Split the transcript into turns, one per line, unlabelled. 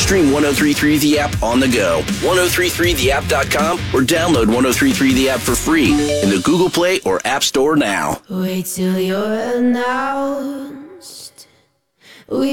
Stream 1033 The App on the go, 1033theapp.com, or download 1033 The App for free in the Google Play or App Store now.
Wait till you're now.